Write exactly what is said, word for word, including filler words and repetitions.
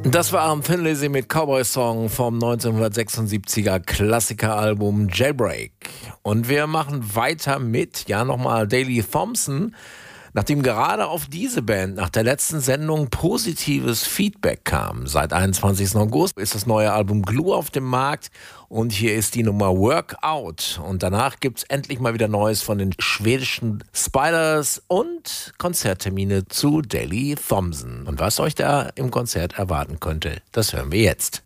Das war Arm Finlay mit Cowboy Song vom neunzehnhundertsechsundsiebziger Klassikeralbum Jailbreak. Und wir machen weiter mit, ja nochmal, Daley Thompson. Nachdem gerade auf diese Band nach der letzten Sendung positives Feedback kam, seit einundzwanzigsten August ist das neue Album Glue auf dem Markt und hier ist die Nummer Workout. Und danach gibt's endlich mal wieder Neues von den schwedischen Spiders und Konzerttermine zu Daley Thompson. Und was euch da im Konzert erwarten könnte, das hören wir jetzt.